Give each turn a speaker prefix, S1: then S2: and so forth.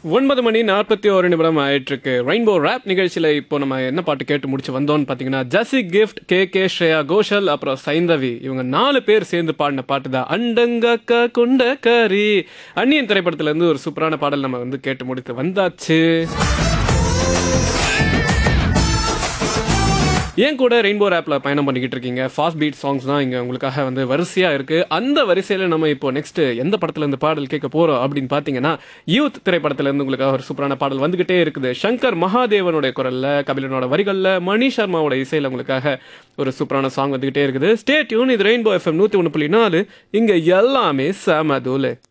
S1: 9:41 ஆயிட்டு இருக்கு. Rainbow rap நிகழ்ச்சியில இப்போ நம்ம என்ன பாட்டு கேட்டு முடிச்சு வந்தோம்னு பாத்தீங்கன்னா, ஜசி கிஃப்ட், கே ஸ்ரேயா கோஷல், அப்புறம் சைந்தவி, இவங்க 4 பேர் சேர்ந்து பாடின பாட்டு தான் அண்டங்கக்கா கொண்ட கரி. அந்நியன் திரைப்படத்துல இருந்து ஒரு சூப்பரான பாடல் நம்ம கேட்டு முடித்து வந்தாச்சு. ஏன் கூட ரெயின்போ ஆப்ல பயணம் பண்ணிக்கிட்டு இருக்கீங்க. ஃபாஸ்ட் பீட் சாங்ஸ் தான் இங்க உங்களுக்காக வரிசையா இருக்கு. அந்த வரிசையில நம்ம இப்போ நெக்ஸ்ட் எந்த படத்துல இருந்து பாடல் கேட்க போறோம் அப்படின்னு பாத்தீங்கன்னா, யூத் திரைப்படத்துல இருந்து உங்களுக்காக ஒரு சூப்பரான பாடல் வந்துகிட்டே இருக்குது. சங்கர் மகாதேவனுடைய குரல்ல, கபிலனோட வரிகள்ல, மணி சர்மாவோட இசையில உங்களுக்காக ஒரு சூப்பரான சாங் வந்துகிட்டே இருக்குது. Stay tune. இது ரெயின்போ FM 101.4. இங்க எல்லாமே சமதூளு.